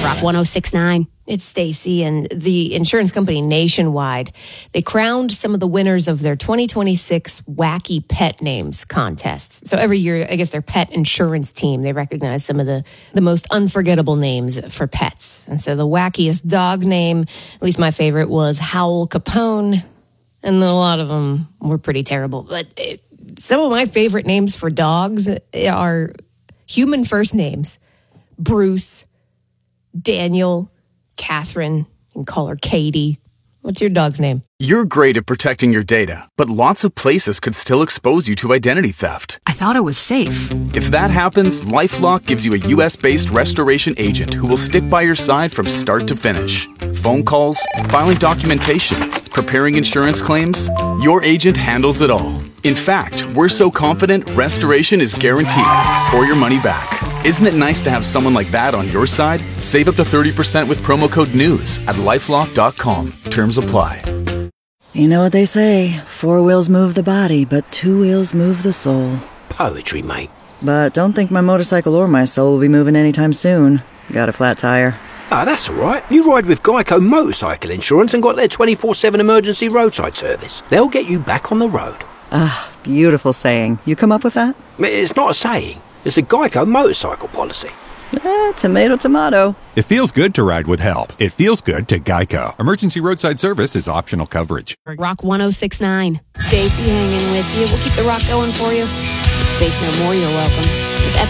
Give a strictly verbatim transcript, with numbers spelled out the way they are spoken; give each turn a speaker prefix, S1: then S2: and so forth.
S1: Rock one oh six point nine.
S2: It's Stacy, and the insurance company Nationwide, they crowned some of the winners of their twenty twenty-six Wacky Pet Names contest. So every year, I guess their pet insurance team, they recognize some of the, the most unforgettable names for pets. And so the wackiest dog name, at least my favorite, was Howl Capone. And a lot of them were pretty terrible. But it, some of my favorite names for dogs are human first names. Bruce, Daniel, Catherine, and call her Katie. What's your dog's name?
S3: You're great at protecting your data, but lots of places could still expose you to identity theft.
S1: I thought it was safe.
S3: If that happens, LifeLock gives you a U S-based restoration agent who will stick by your side from start to finish. Phone calls, filing documentation, preparing insurance claims, your agent handles it all. In fact, we're so confident restoration is guaranteed or your money back. Isn't it nice to have someone like that on your side? Save up to thirty percent with promo code NEWS at lifelock dot com. Terms apply.
S4: You know what they say, four wheels move the body, but two wheels move the soul.
S5: Poetry, mate.
S4: But don't think my motorcycle or my soul will be moving anytime soon. Got a flat tire.
S5: Ah, that's all right. You ride with Geico Motorcycle Insurance and got their twenty-four seven emergency roadside service. They'll get you back on the road.
S4: Ah, beautiful saying. You come up with that?
S5: It's not a saying. It's a Geico motorcycle policy.
S4: Eh, tomato, tomato.
S6: It feels good to ride with help. It feels good to Geico. Emergency roadside service is optional coverage.
S1: Rock one oh six point nine.
S2: Stacy hanging with you. We'll keep the rock going for you. It's Faith No More. You're welcome.